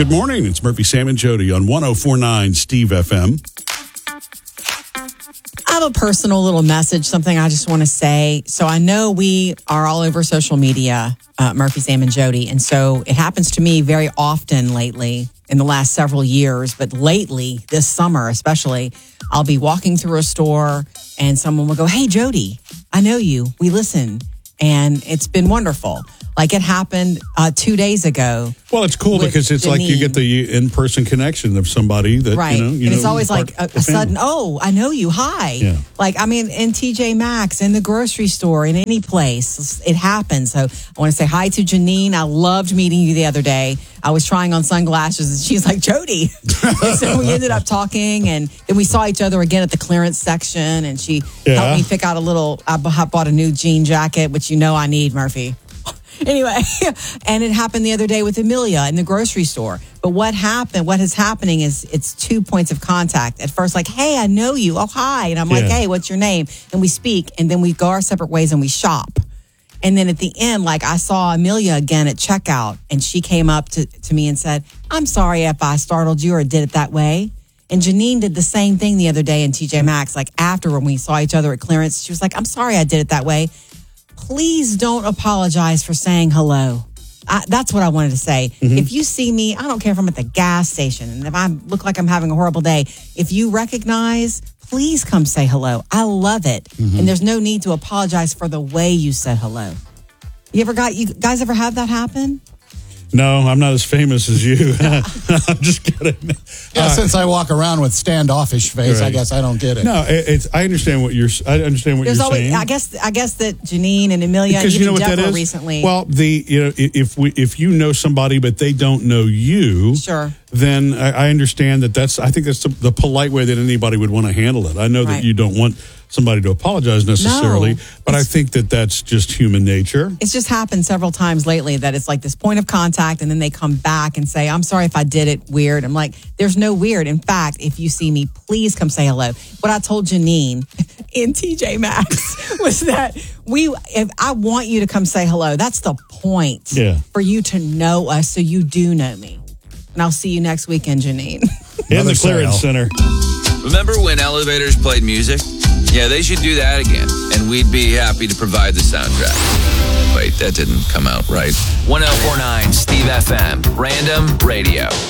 Good morning. It's Murphy, Sam, and Jody on 104.9 Steve FM. I have a personal little message, something I just want to say. So I know we are all over social media, Murphy, Sam, and Jody. And so it happens to me very often lately in the last several years. But lately, this summer especially, I'll be walking through a store and someone will go, "Hey, Jody, I know you. We listen." And it's been wonderful. Like it happened 2 days ago. Well, it's cool because it's like you get the in-person connection of somebody that, right. you and it's know, always like a sudden, "Oh, I know you. Hi." Yeah. Like, I mean, in TJ Maxx, in the grocery store, in any place, it happens. So I want to say hi to Janine. I loved meeting you the other day. I was trying on sunglasses and she's like, "Jody." And so we ended up talking and then we saw each other again at the clearance section and she helped me pick out I bought a new jean jacket, which you know I need, Murphy. Anyway, and it happened the other day with Amelia in the grocery store. But what is happening is it's 2 points of contact. At first, like, "Hey, I know you. Oh, hi." And I'm like, "Hey, what's your name?" And we speak, and then we go our separate ways and we shop. And then at the end, like I saw Amelia again at checkout, and she came up to me and said, "I'm sorry if I startled you or did it that way." And Janine did the same thing the other day in TJ Maxx. Like after when we saw each other at clearance, she was like, "I'm sorry I did it that way." Please don't apologize for saying hello. That's what I wanted to say. Mm-hmm. If you see me, I don't care if I'm at the gas station and if I look like I'm having a horrible day, if you recognize, please come say hello. I love it. Mm-hmm. And there's no need to apologize for the way you said hello. You guys ever have that happen? No, I'm not as famous as you. I'm just kidding. Yeah, since I walk around with standoffish face, right. I guess I don't get it. No, I understand what you're saying. I guess that Janine and Amelia because and even Deborah recently. Well, if you know somebody but they don't know you, sure. Then I understand that I think that's the polite way that anybody would want to handle it. I know that you don't want somebody to apologize necessarily, but I think that's just human nature. It's just happened several times lately that it's like this point of contact and then they come back and say, "I'm sorry if I did it weird." I'm like, there's no weird. In fact, if you see me, please come say hello. What I told Janine in TJ Maxx was that if I want you to come say hello, that's the point for you to know us so you do know me. And I'll see you next weekend, Janine. In the clearance center. Remember when elevators played music? Yeah, they should do that again, and we'd be happy to provide the soundtrack. Wait, that didn't come out right. 104.9 Steve FM, Random Radio.